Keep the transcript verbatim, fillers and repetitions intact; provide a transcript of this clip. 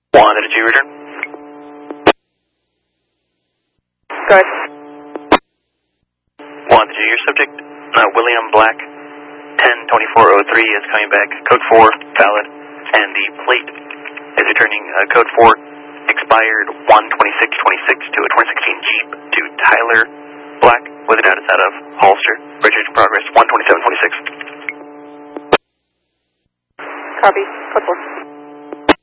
One, did you return? Good. One, did you your subject? Uh, William Black, ten twenty-four oh three is coming back, code four, valid, and the plate is returning uh, code four, expired one twenty-six twenty-six to a twenty sixteen Jeep to Tyler Black, with an notice out of Hollister, registration progress one twenty-seven twenty-six. Copy, code four.